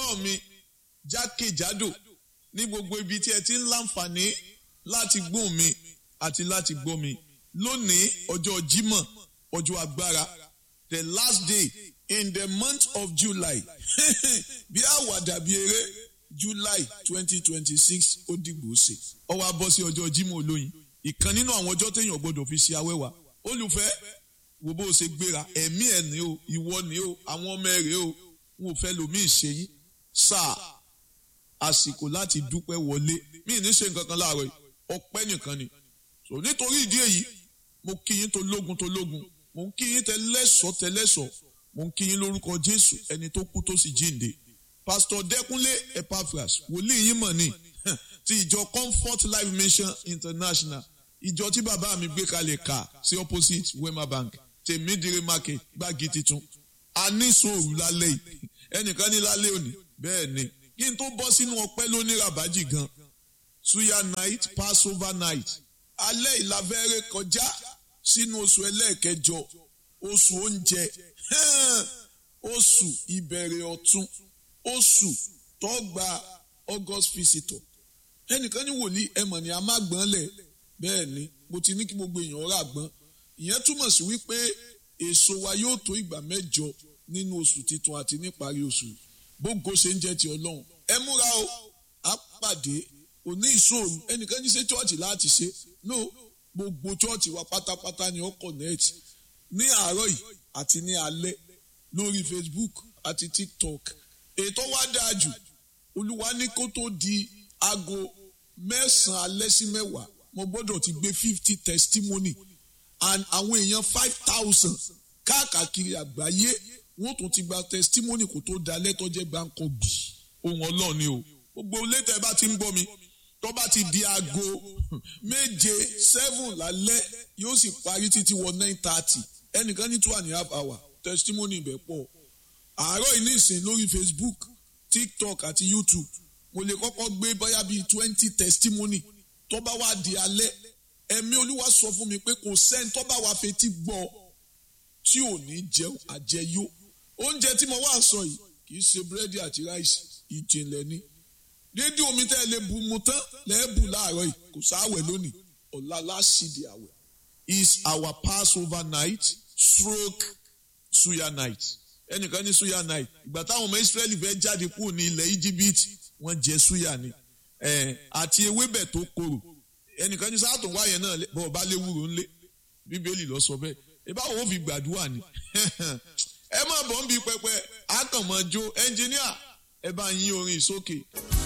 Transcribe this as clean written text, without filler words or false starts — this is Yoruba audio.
olùgbọ́ mi jákèjádò ní gbogbo ibi tí ẹ ti ń láǹfààní láti gbóhùn mi àti láti gbọ́ mi lónìí ọjọ́ Jímọ̀ ọjọ́ agbára the last day in the month of July bí àwàdà bí eré July 2026 ó dìgbò ṣe ó wá bọ́ sí ọjọ́ Jímọ̀ olóyin ìkan nínú àwọn ọjọ́ téèyàn gbọ́dọ̀ fi ṣe awẹ́wà olùfẹ́ wo bó ṣe gbéra ẹ̀mí ẹ̀ ní o ìwọ ní o àwọn ọmọ ẹ̀rẹ́ o wọn ò fẹ́ lòmíì ṣe yín sáà àsìkò láti dúpẹ́ wọlé mí ní ṣe nǹkan kan láàárọ̀ yìí ọpẹ́ nìkan ni so nítorí ìdí èyí mo kí yín tó lógun mo ń kí yín tẹlẹ́sọ̀ mo ń kí yín lórúkọ Jésù ẹni tó kú tó sì jíǹde Pastor Dẹ́kúnlé Epaphras wòlíì yín mọ̀ ní ti ìjọ Comfort Life Mission International ìjọ tí bàbá mi gbé kalẹ̀ kà sí opposite Wema Bank tèmídìrí market gbági titun a ní sòrò lálẹ́ yìí ẹnìkan ní lálẹ́ òní bẹ́ẹ̀ ni kí n tó bọ́ sínú ọpẹ́ lóní ràbájì gan suya night Passover night alẹ́ ìlàfẹ́rẹ́ kọjá sínú oṣù ẹlẹ́ẹ̀kẹjọ oṣù oúnjẹ oṣù ìbẹ̀rẹ̀ ọ̀tun oṣù tó gba August visitor ẹnìkan ní wòlíì ẹmọ̀ ni a má gbọ́n lẹ̀ bẹ́ẹ̀ ni mo ti ní kí gbogbo èèyàn rà gbọ́n ìyẹn túmọ̀ sí wípé èso wa yóò tó ìgbà mẹ́jọ nínú oṣù titun àti níparí oṣù bógo ṣe ń jẹ́ ti Ọlọ́run ẹ múra o á pàdé òní ìṣòro ẹnìkan ní ṣe chọ́ọ̀chì láti ṣe no gbogbo chọ́ọ̀chì wa pátápátá ni ó connect ní àárọ̀ yìí àti ní alẹ́ lórí Facebook àti TikTok ètò wa dáa jù Olúwa ní kó tó di aago 9 alẹ́ sí 10 mo gbọ́dọ̀ ti gbé 50 testimony and àwọn èèyàn 5,000 káàkiri àgbáyé wọ́n tún ti gba testimony kó tó dalẹ́ tó jẹ́ gbáǹkọ́ bì ohun Ọlọ́run ni o gbogbo létẹ̀ bá ti ń gbọ́ mi tó bá ti di aago 7 lálẹ́ yóò sì parí títí wọ 9:30 ẹnìkan ní 2.5 hours testimony ibẹ̀ pọ̀ àárọ̀ yìí ní ìsìn lórí Facebook TikTok àti YouTube mo lè kọ́kọ́ gbé bóyá bíi 20 testimony tó bá wá di alẹ́ ẹ̀mí Olúwa sọ fún mi pé kò sẹ́ni tó bá wá fetí gbọ́ tí ò ní jẹun àjẹyó oúnjẹ tí mo wá sọ yìí kì í ṣe búrẹ́dì àti ráìsì ìjìnlẹ̀ ni dédé omi tẹ́ ẹ lè bu mu tán lẹ́ẹ̀bù láàárọ̀ yìí kò sáwẹ̀ lónìí ọ̀la láṣìdì àwẹ̀ is our Passover night stroke suya night ẹnìkan ní suya night ìgbà táwọn ọmọ Israẹli fẹ́ jáde kúrò ní ilẹ̀ Íjíbítì wọ́n jẹ suya ni àti ewébẹ̀ tó korò ẹnìkan ní sáà tó ń wáyẹn náà bọ̀ bá léwúro ńlé Bíbélì ló sọ bẹ́ẹ̀ ìbáwo ó fi gbàdúrà ni ẹ má bọ̀ ń bi pẹpẹ àkànmọ́jó ẹnjìníà ẹ bá yín orin sókè.